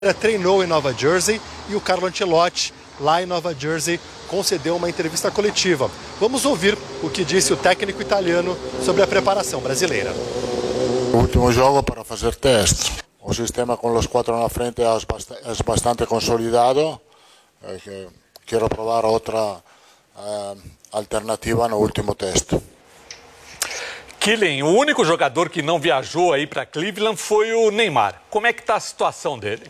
treinou em Nova Jersey e o Carlo Ancelotti, lá em Nova Jersey, concedeu uma entrevista coletiva. Vamos ouvir o que disse o técnico italiano sobre a preparação brasileira. Último jogo para fazer testes. O sistema com os quatro na frente é bastante consolidado. Quero provar outra alternativa no último teste. Kylian, o único jogador que não viajou aí para Cleveland foi o Neymar. Como é que está a situação dele?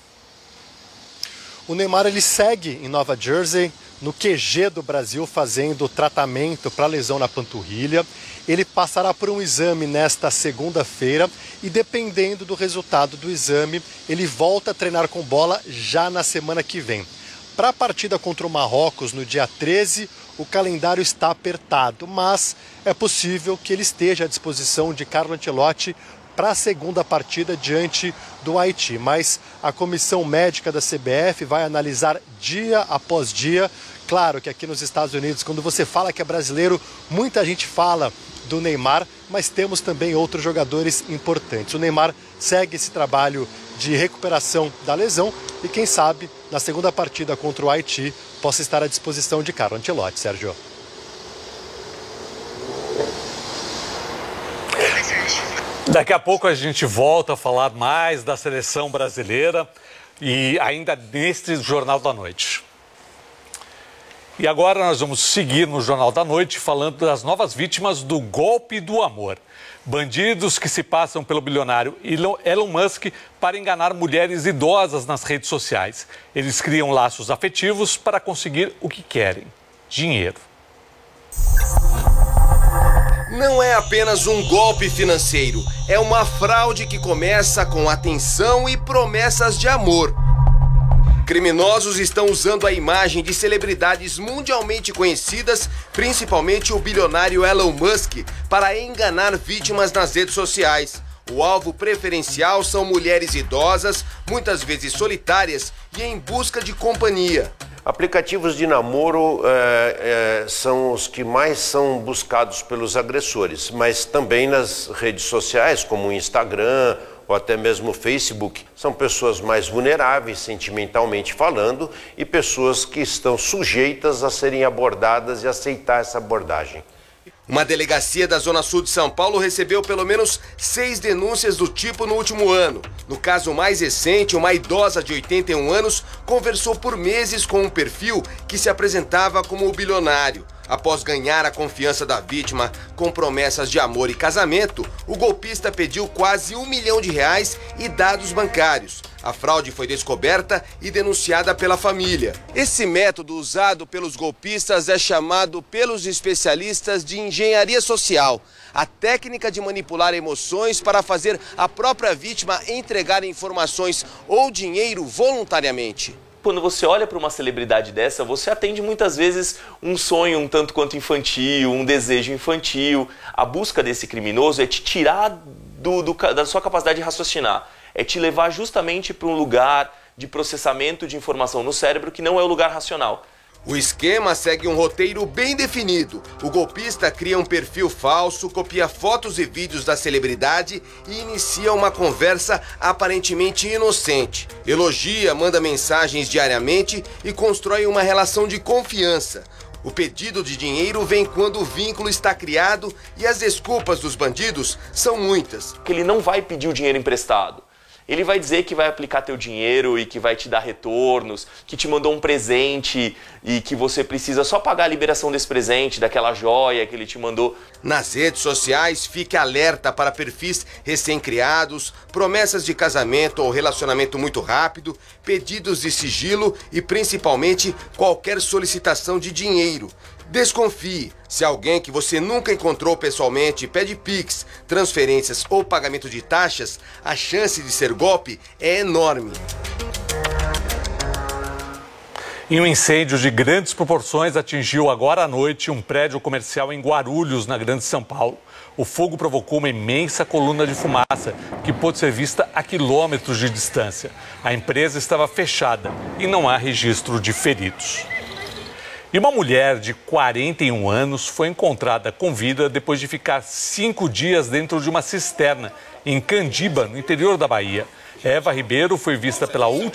O Neymar ele segue em Nova Jersey, no QG do Brasil, fazendo tratamento para lesão na panturrilha. Ele passará por um exame nesta segunda-feira e, dependendo do resultado do exame, ele volta a treinar com bola já na semana que vem. Para a partida contra o Marrocos, no dia 13, o calendário está apertado, mas é possível que ele esteja à disposição de Carlo Ancelotti para a segunda partida diante do Haiti. Mas a comissão médica da CBF vai analisar dia após dia. Claro que aqui nos Estados Unidos, quando você fala que é brasileiro, muita gente fala do Neymar, mas temos também outros jogadores importantes. O Neymar segue esse trabalho de recuperação da lesão e, quem sabe, na segunda partida contra o Haiti, possa estar à disposição de Carlo Ancelotti, Sérgio. Daqui a pouco a gente volta a falar mais da seleção brasileira e ainda neste Jornal da Noite. E agora nós vamos seguir no Jornal da Noite falando das novas vítimas do golpe do amor. Bandidos que se passam pelo bilionário Elon Musk para enganar mulheres idosas nas redes sociais. Eles criam laços afetivos para conseguir o que querem: dinheiro. Não é apenas um golpe financeiro, é uma fraude que começa com atenção e promessas de amor. Criminosos estão usando a imagem de celebridades mundialmente conhecidas, principalmente o bilionário Elon Musk, para enganar vítimas nas redes sociais. O alvo preferencial são mulheres idosas, muitas vezes solitárias e em busca de companhia. Aplicativos de namoro são os que mais são buscados pelos agressores, mas também nas redes sociais, como o Instagram ou até mesmo o Facebook, são pessoas mais vulneráveis, sentimentalmente falando, e pessoas que estão sujeitas a serem abordadas e aceitar essa abordagem. Uma delegacia da Zona Sul de São Paulo recebeu pelo menos 6 denúncias do tipo no último ano. No caso mais recente, uma idosa de 81 anos conversou por meses com um perfil que se apresentava como o bilionário. Após ganhar a confiança da vítima com promessas de amor e casamento, o golpista pediu quase R$1 milhão e dados bancários. A fraude foi descoberta e denunciada pela família. Esse método usado pelos golpistas é chamado pelos especialistas de engenharia social. A técnica de manipular emoções para fazer a própria vítima entregar informações ou dinheiro voluntariamente. Quando você olha para uma celebridade dessa, você atende muitas vezes um sonho um tanto quanto infantil, um desejo infantil. A busca desse criminoso é te tirar da sua capacidade de raciocinar, é te levar justamente para um lugar de processamento de informação no cérebro que não é o lugar racional. O esquema segue um roteiro bem definido. O golpista cria um perfil falso, copia fotos e vídeos da celebridade e inicia uma conversa aparentemente inocente. Elogia, manda mensagens diariamente e constrói uma relação de confiança. O pedido de dinheiro vem quando o vínculo está criado e as desculpas dos bandidos são muitas. Ele não vai pedir o dinheiro emprestado. Ele vai dizer que vai aplicar teu dinheiro e que vai te dar retornos, que te mandou um presente e que você precisa só pagar a liberação desse presente, daquela joia que ele te mandou. Nas redes sociais, fique alerta para perfis recém-criados, promessas de casamento ou relacionamento muito rápido, pedidos de sigilo e principalmente qualquer solicitação de dinheiro. Desconfie. Se alguém que você nunca encontrou pessoalmente pede Pix, transferências ou pagamento de taxas, a chance de ser golpe é enorme. E um incêndio de grandes proporções atingiu agora à noite um prédio comercial em Guarulhos, na Grande São Paulo. O fogo provocou uma imensa coluna de fumaça que pôde ser vista a quilômetros de distância. A empresa estava fechada e não há registro de feridos. E uma mulher de 41 anos foi encontrada com vida depois de ficar 5 dias dentro de uma cisterna em Candiba, no interior da Bahia. Eva Ribeiro foi vista pela última